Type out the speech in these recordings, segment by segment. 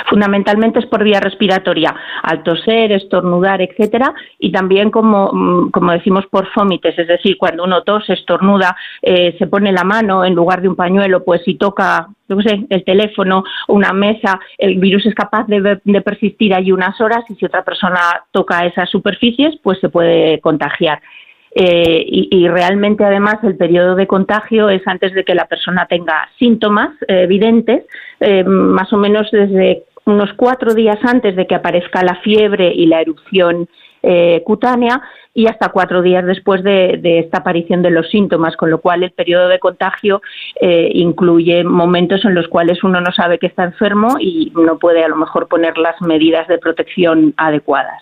Fundamentalmente es por vía respiratoria, al toser, estornudar, etcétera, y también como decimos por fómites, es decir, cuando uno tose, estornuda, se pone la mano en lugar de un pañuelo, pues si toca, no sé, el teléfono o una mesa, el virus es capaz de persistir allí unas horas, y si otra persona toca esas superficies, pues se puede contagiar. Y realmente, además, el periodo de contagio es antes de que la persona tenga síntomas evidentes, más o menos desde unos 4 días antes de que aparezca la fiebre y la erupción cutánea, y hasta 4 días después de esta aparición de los síntomas, con lo cual el periodo de contagio incluye momentos en los cuales uno no sabe que está enfermo y no puede a lo mejor poner las medidas de protección adecuadas.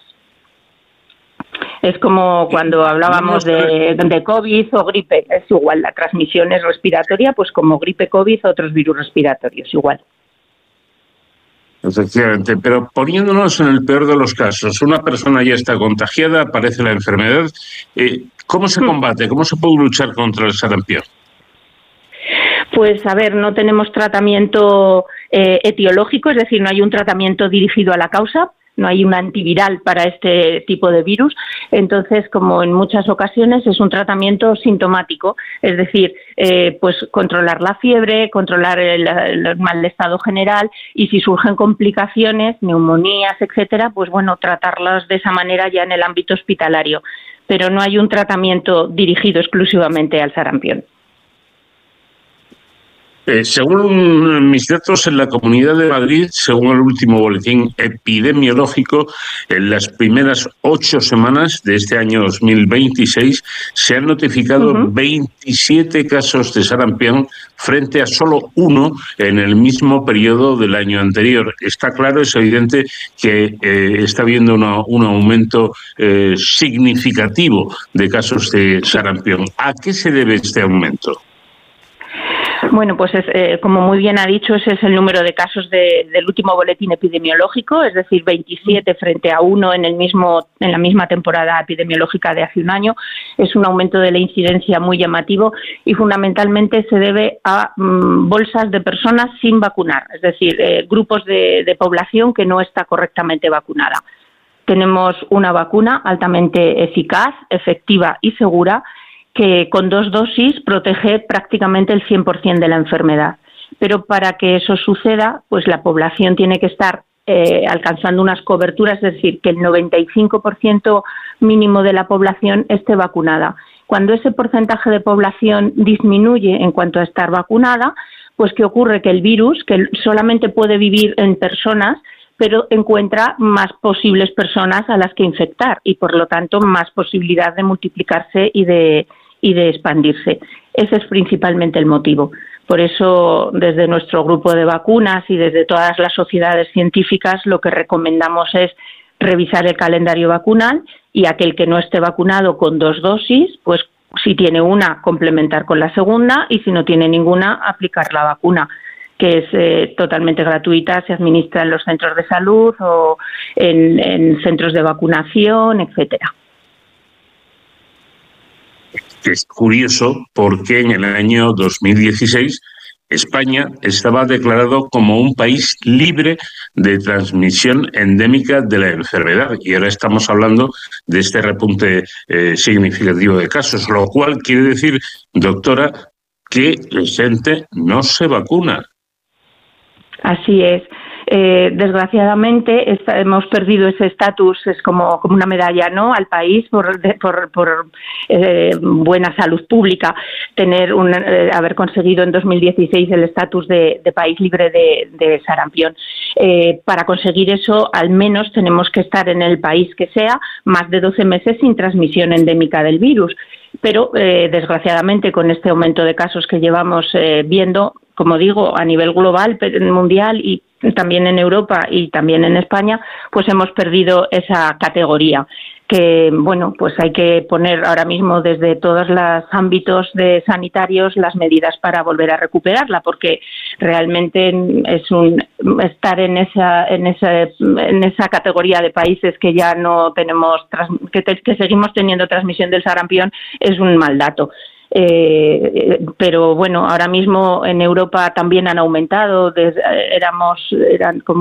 Es como cuando hablábamos de COVID o gripe, es igual, la transmisión es respiratoria, pues como gripe, COVID, otros virus respiratorios, igual. Efectivamente, pero poniéndonos en el peor de los casos, una persona ya está contagiada, aparece la enfermedad, ¿cómo se combate? ¿Cómo se puede luchar contra el sarampión? Pues a ver, no tenemos tratamiento etiológico, es decir, no hay un tratamiento dirigido a la causa, no hay un antiviral para este tipo de virus. Entonces, como en muchas ocasiones, es un tratamiento sintomático, es decir, pues controlar la fiebre, controlar el mal estado general, y si surgen complicaciones, neumonías, etcétera, pues bueno, tratarlas de esa manera ya en el ámbito hospitalario. Pero no hay un tratamiento dirigido exclusivamente al sarampión. Según mis datos, en la Comunidad de Madrid, según el último boletín epidemiológico, en las primeras 8 semanas de este año 2026 se han notificado 27 casos de sarampión frente a solo 1 en el mismo periodo del año anterior. Está claro, es evidente que está habiendo un aumento significativo de casos de sarampión. ¿A qué se debe este aumento? Bueno, pues como muy bien ha dicho, ese es el número de casos del último boletín epidemiológico, es decir, 27 frente a 1 en la misma temporada epidemiológica de hace un año. Es un aumento de la incidencia muy llamativo y fundamentalmente se debe a bolsas de personas sin vacunar, es decir, grupos de población que no está correctamente vacunada. Tenemos una vacuna altamente eficaz, efectiva y segura, que con 2 dosis protege prácticamente el 100% de la enfermedad. Pero para que eso suceda, pues la población tiene que estar alcanzando unas coberturas, es decir, que el 95% mínimo de la población esté vacunada. Cuando ese porcentaje de población disminuye en cuanto a estar vacunada, pues ¿qué ocurre? Que el virus, que solamente puede vivir en personas, pero encuentra más posibles personas a las que infectar y, por lo tanto, más posibilidad de multiplicarse y de expandirse. Ese es principalmente el motivo. Por eso, desde nuestro grupo de vacunas y desde todas las sociedades científicas, lo que recomendamos es revisar el calendario vacunal, y aquel que no esté vacunado con 2 dosis, pues si tiene una, complementar con la segunda, y si no tiene ninguna, aplicar la vacuna, que es totalmente gratuita, se administra en los centros de salud o en centros de vacunación, etcétera. Es curioso porque en el año 2016 España estaba declarado como un país libre de transmisión endémica de la enfermedad, y ahora estamos hablando de este repunte significativo de casos, lo cual quiere decir, doctora, que la gente no se vacuna. Así es. Desgraciadamente hemos perdido ese estatus, es como una medalla, ¿no?, al país por buena salud pública, haber conseguido en 2016 el estatus de país libre de sarampión. Para conseguir eso, al menos tenemos que estar en el país que sea más de 12 meses sin transmisión endémica del virus. Pero, desgraciadamente, con este aumento de casos que llevamos viendo, como digo, a nivel global, mundial y también en Europa y también en España, pues hemos perdido esa categoría. Que, bueno, pues hay que poner ahora mismo desde todos los ámbitos sanitarios las medidas para volver a recuperarla, porque realmente es estar en esa categoría de países que ya no tenemos, que seguimos teniendo transmisión del sarampión, es un mal dato. Pero bueno, ahora mismo en Europa también han aumentado, eran como